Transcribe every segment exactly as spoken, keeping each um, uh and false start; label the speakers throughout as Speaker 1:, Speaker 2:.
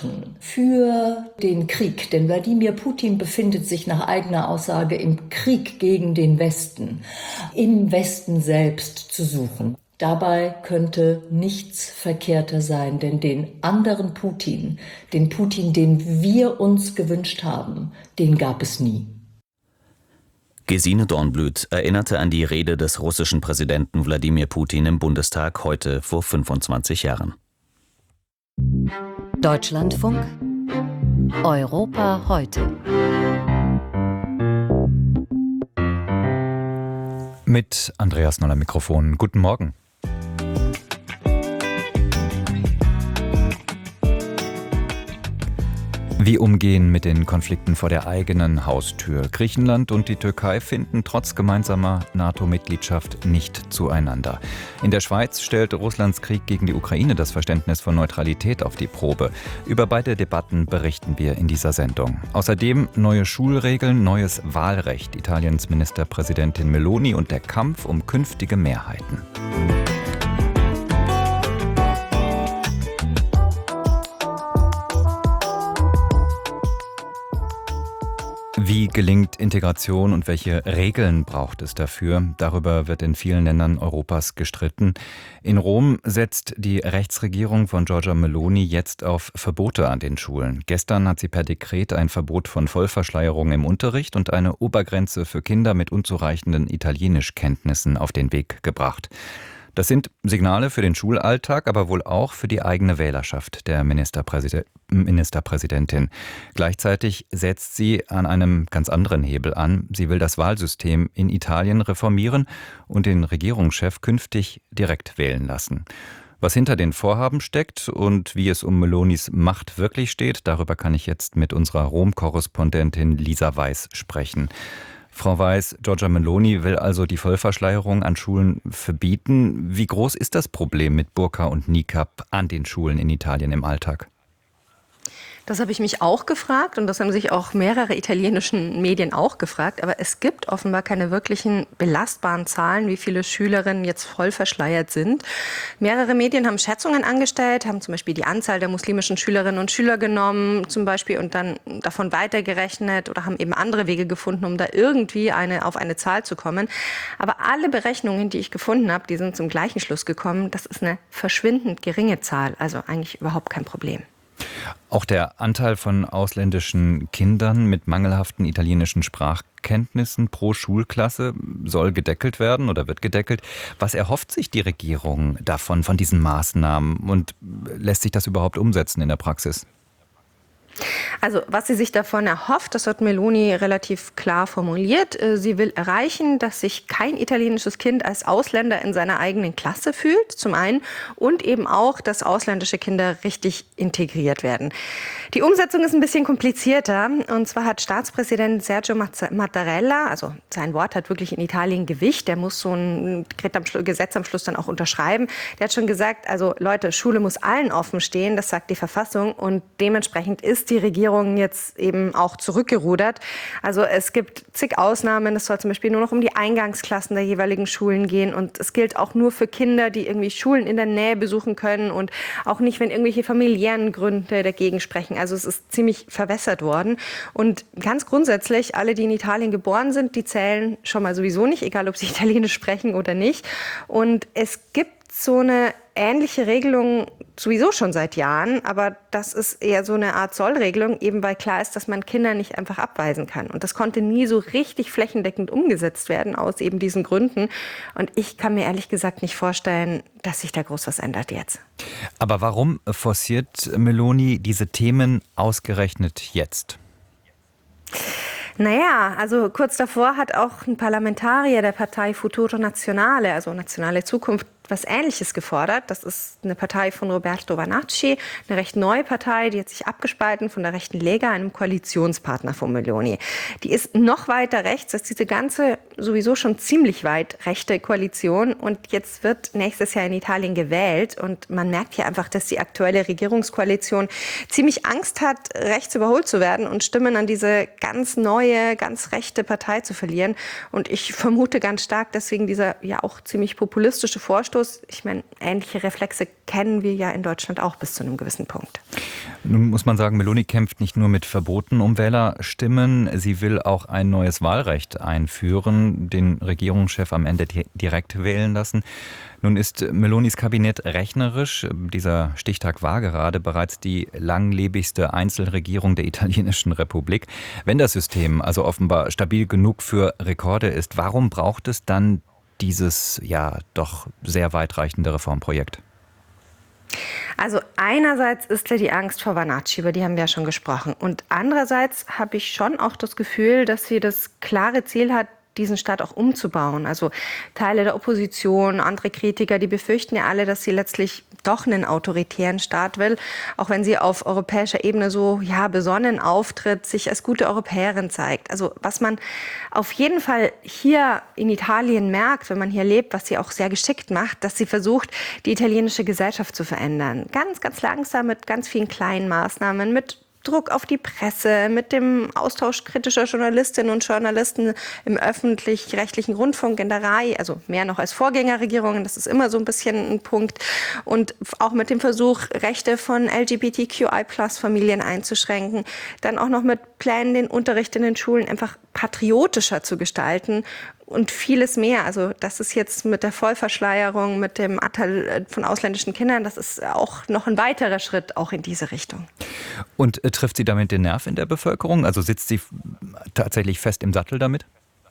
Speaker 1: machen für den Krieg, denn Wladimir Putin befindet sich nach eigener Aussage im Krieg gegen den Westen, im Westen selbst zu suchen. Dabei könnte nichts verkehrter sein, denn den anderen Putin, den Putin, den wir uns gewünscht haben, den gab es nie.
Speaker 2: Gesine Dornblüt erinnerte an die Rede des russischen Präsidenten Wladimir Putin im Bundestag heute vor fünfundzwanzig Jahren.
Speaker 3: Deutschlandfunk Europa heute.
Speaker 4: Mit Andreas Noller Mikrofon. Guten Morgen. Wie umgehen mit den Konflikten vor der eigenen Haustür? Griechenland und die Türkei finden trotz gemeinsamer NATO-Mitgliedschaft nicht zueinander. In der Schweiz stellt Russlands Krieg gegen die Ukraine das Verständnis von Neutralität auf die Probe. Über beide Debatten berichten wir in dieser Sendung. Außerdem neue Schulregeln, neues Wahlrecht, Italiens Ministerpräsidentin Meloni und der Kampf um künftige Mehrheiten. Wie gelingt Integration und welche Regeln braucht es dafür? Darüber wird in vielen Ländern Europas gestritten. In Rom setzt die Rechtsregierung von Giorgia Meloni jetzt auf Verbote an den Schulen. Gestern hat sie per Dekret ein Verbot von Vollverschleierung im Unterricht und eine Obergrenze für Kinder mit unzureichenden Italienischkenntnissen auf den Weg gebracht. Das sind Signale für den Schulalltag, aber wohl auch für die eigene Wählerschaft der Ministerpräsid- Ministerpräsidentin. Gleichzeitig setzt sie an einem ganz anderen Hebel an. Sie will das Wahlsystem in Italien reformieren und den Regierungschef künftig direkt wählen lassen. Was hinter den Vorhaben steckt und wie es um Melonis Macht wirklich steht, darüber kann ich jetzt mit unserer Rom-Korrespondentin Lisa Weiß sprechen. Frau Weiß, Giorgia Meloni will also die Vollverschleierung an Schulen verbieten. Wie groß ist das Problem mit Burka und Nikab an den Schulen in Italien im Alltag?
Speaker 5: Das habe ich mich auch gefragt und das haben sich auch mehrere italienischen Medien auch gefragt. Aber es gibt offenbar keine wirklichen belastbaren Zahlen, wie viele Schülerinnen jetzt voll verschleiert sind. Mehrere Medien haben Schätzungen angestellt, haben zum Beispiel die Anzahl der muslimischen Schülerinnen und Schüler genommen zum Beispiel und dann davon weitergerechnet oder haben eben andere Wege gefunden, um da irgendwie eine, auf eine Zahl zu kommen. Aber alle Berechnungen, die ich gefunden habe, die sind zum gleichen Schluss gekommen. Das ist eine verschwindend geringe Zahl, also eigentlich überhaupt kein Problem.
Speaker 4: Auch der Anteil von ausländischen Kindern mit mangelhaften italienischen Sprachkenntnissen pro Schulklasse soll gedeckelt werden oder wird gedeckelt. Was erhofft sich die Regierung davon, von diesen Maßnahmen und lässt sich das überhaupt umsetzen in der Praxis?
Speaker 5: Also was sie sich davon erhofft, das hat Meloni relativ klar formuliert. Sie will erreichen, dass sich kein italienisches Kind als Ausländer in seiner eigenen Klasse fühlt, zum einen, und eben auch, dass ausländische Kinder richtig integriert werden. Die Umsetzung ist ein bisschen komplizierter. Und zwar hat Staatspräsident Sergio Mattarella, also sein Wort hat wirklich in Italien Gewicht, der muss so ein Gesetz am Schluss dann auch unterschreiben. Der hat schon gesagt, also Leute, Schule muss allen offen stehen, das sagt die Verfassung, und dementsprechend ist die Regierung jetzt eben auch zurückgerudert. Also es gibt zig Ausnahmen. Es soll zum Beispiel nur noch um die Eingangsklassen der jeweiligen Schulen gehen. Und es gilt auch nur für Kinder, die irgendwie Schulen in der Nähe besuchen können und auch nicht, wenn irgendwelche familiären Gründe dagegen sprechen. Also es ist ziemlich verwässert worden. Und ganz grundsätzlich, alle, die in Italien geboren sind, die zählen schon mal sowieso nicht, egal ob sie Italienisch sprechen oder nicht. Und es gibt so eine ähnliche Regelung sowieso schon seit Jahren, aber das ist eher so eine Art Sollregelung, eben weil klar ist, dass man Kinder nicht einfach abweisen kann. Und das konnte nie so richtig flächendeckend umgesetzt werden, aus eben diesen Gründen. Und ich kann mir ehrlich gesagt nicht vorstellen, dass sich da groß was ändert jetzt.
Speaker 4: Aber warum forciert Meloni diese Themen ausgerechnet jetzt?
Speaker 5: Naja, also kurz davor hat auch ein Parlamentarier der Partei Futuro Nazionale, also Nationale Zukunft, was Ähnliches gefordert. Das ist eine Partei von Roberto Vanacci, eine recht neue Partei, die hat sich abgespalten von der rechten Lega, einem Koalitionspartner von Meloni. Die ist noch weiter rechts als diese ganze sowieso schon ziemlich weit rechte Koalition. Und jetzt wird nächstes Jahr in Italien gewählt. Und man merkt hier einfach, dass die aktuelle Regierungskoalition ziemlich Angst hat, rechts überholt zu werden und Stimmen an diese ganz neue, ganz rechte Partei zu verlieren. Und ich vermute ganz stark, deswegen dieser ja auch ziemlich populistische Vorstoß Ausstoß. Ich meine, ähnliche Reflexe kennen wir ja in Deutschland auch bis zu einem gewissen Punkt.
Speaker 4: Nun muss man sagen, Meloni kämpft nicht nur mit Verboten um Wählerstimmen, sie will auch ein neues Wahlrecht einführen, den Regierungschef am Ende direkt wählen lassen. Nun ist Melonis Kabinett rechnerisch. Dieser Stichtag war gerade bereits die langlebigste Einzelregierung der italienischen Republik. Wenn das System also offenbar stabil genug für Rekorde ist, warum braucht es dann dieses ja doch sehr weitreichende Reformprojekt?
Speaker 5: Also einerseits ist ja die Angst vor Vanacci, über die haben wir ja schon gesprochen. Und andererseits habe ich schon auch das Gefühl, dass sie das klare Ziel hat, diesen Staat auch umzubauen. Also Teile der Opposition, andere Kritiker, die befürchten ja alle, dass sie letztlich doch einen autoritären Staat will, auch wenn sie auf europäischer Ebene so ja besonnen auftritt, sich als gute Europäerin zeigt. Also was man auf jeden Fall hier in Italien merkt, wenn man hier lebt, was sie auch sehr geschickt macht, dass sie versucht, die italienische Gesellschaft zu verändern. Ganz, ganz langsam mit ganz vielen kleinen Maßnahmen, mit Druck auf die Presse, mit dem Austausch kritischer Journalistinnen und Journalisten im öffentlich-rechtlichen Rundfunk in der R A I, also mehr noch als Vorgängerregierungen, das ist immer so ein bisschen ein Punkt. Und auch mit dem Versuch, Rechte von L G B T Q I Plus Familien einzuschränken. Dann auch noch mit Plänen, den Unterricht in den Schulen einfach patriotischer zu gestalten. Und vieles mehr. Also das ist jetzt mit der Vollverschleierung, mit dem Anteil von ausländischen Kindern, das ist auch noch ein weiterer Schritt auch in diese Richtung.
Speaker 4: Und äh, trifft sie damit den Nerv in der Bevölkerung? Also sitzt sie tatsächlich fest im Sattel damit?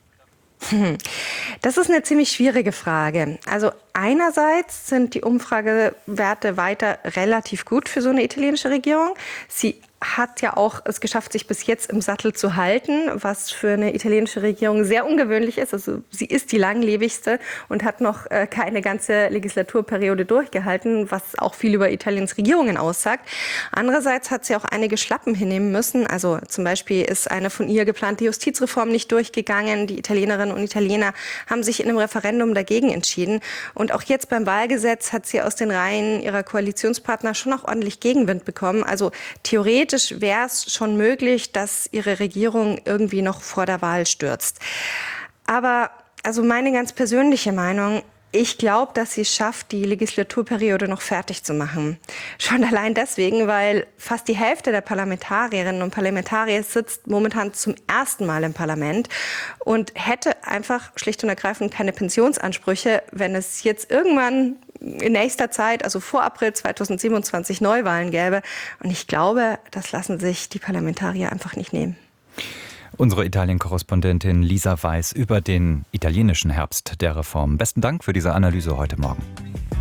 Speaker 5: Das ist eine ziemlich schwierige Frage. Also einerseits sind die Umfragewerte weiter relativ gut für so eine italienische Regierung. Sie hat ja auch es geschafft, sich bis jetzt im Sattel zu halten, was für eine italienische Regierung sehr ungewöhnlich ist. Also sie ist die langlebigste und hat noch äh, keine ganze Legislaturperiode durchgehalten, was auch viel über Italiens Regierungen aussagt. Andererseits hat sie auch einige Schlappen hinnehmen müssen. Also zum Beispiel ist eine von ihr geplante Justizreform nicht durchgegangen. Die Italienerinnen und Italiener haben sich in einem Referendum dagegen entschieden. Und auch jetzt beim Wahlgesetz hat sie aus den Reihen ihrer Koalitionspartner schon auch ordentlich Gegenwind bekommen. Also theoretisch wäre es schon möglich, dass ihre Regierung irgendwie noch vor der Wahl stürzt. Aber also meine ganz persönliche Meinung, ich glaube, dass sie es schafft, die Legislaturperiode noch fertig zu machen. Schon allein deswegen, weil fast die Hälfte der Parlamentarierinnen und Parlamentarier sitzt momentan zum ersten Mal im Parlament und hätte einfach schlicht und ergreifend keine Pensionsansprüche, wenn es jetzt irgendwann in nächster Zeit, also vor April zweitausendsiebenundzwanzig, Neuwahlen gäbe. Und ich glaube, das lassen sich die Parlamentarier einfach nicht nehmen.
Speaker 4: Unsere Italien-Korrespondentin Lisa Weiß über den italienischen Herbst der Reform. Besten Dank für diese Analyse heute Morgen.